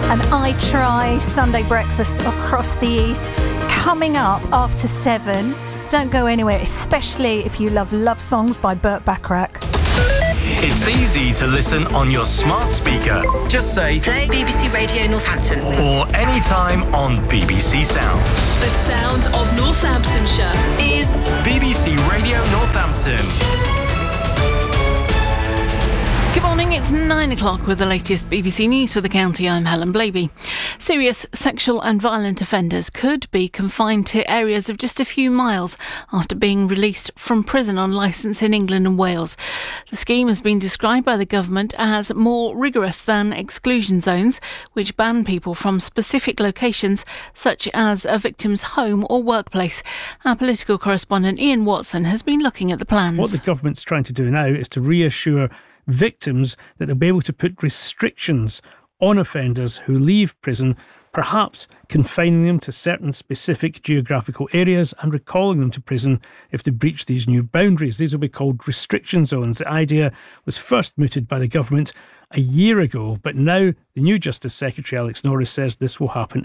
And I Try Sunday breakfast across the East coming up after 7. Don't go anywhere, especially if you love songs by Burt Bacharach. It's easy to listen on your smart speaker. Just say play BBC Radio Northampton or anytime on BBC Sounds. The sound of Northamptonshire is BBC Radio Northampton. Good morning, it's 9 o'clock with the latest BBC News for the county. I'm Helen Blaby. Serious sexual and violent offenders could be confined to areas of just a few miles after being released from prison on licence in England and Wales. The scheme has been described by the government as more rigorous than exclusion zones, which ban people from specific locations such as a victim's home or workplace. Our political correspondent Ian Watson has been looking at the plans. What the government's trying to do now is to reassure victims that they'll be able to put restrictions on offenders who leave prison, perhaps confining them to certain specific geographical areas and recalling them to prison if they breach these new boundaries. These will be called restriction zones. The idea was first mooted by the government a year ago, but now the new Justice Secretary Alex Norris says this will happen